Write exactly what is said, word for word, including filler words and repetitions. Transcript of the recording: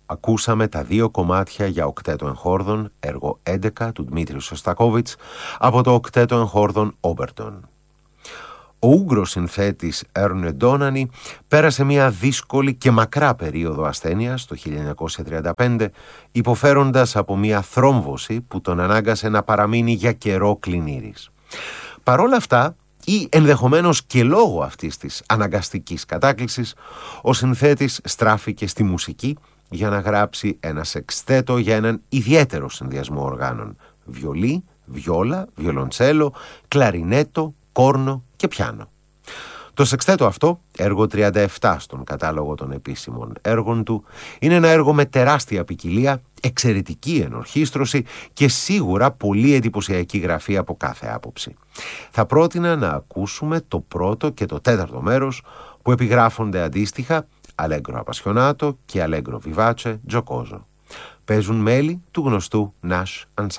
ακούσαμε τα δύο κομμάτια για οκτέτο εγχόρδων, έργο έντεκα του Δημήτρη Σωστακόβιτς, από το οκτέτο εγχόρδων Όμπερτον. Ο Ούγγρος συνθέτης Έρνε Ντόνανι πέρασε μια δύσκολη και μακρά περίοδο ασθένειας το χίλια εννιακόσια τριάντα πέντε, υποφέροντας από μια θρόμβωση που τον ανάγκασε να παραμείνει για καιρό κλινήρης. Παρόλα αυτά, ή ενδεχομένως και λόγω αυτής της αναγκαστικής κατάκλησης, ο συνθέτης στράφηκε στη μουσική για να γράψει ένα σεξτέτο για έναν ιδιαίτερο συνδυασμό οργάνων: βιολί, βιόλα, βιολοντσέλο, κλαρινέτο, κόρνο και πιάνο. Το σεξτέτο αυτό, έργο τριάντα επτά στον κατάλογο των επίσημων έργων του, είναι ένα έργο με τεράστια ποικιλία, εξαιρετική ενορχήστρωση και σίγουρα πολύ εντυπωσιακή γραφή από κάθε άποψη. Θα πρότεινα να ακούσουμε το πρώτο και το τέταρτο μέρος, που επιγράφονται αντίστοιχα Allegro Appassionato και Allegro Vivace Giocoso. Παίζουν μέλη του γνωστού Nash Ensemble.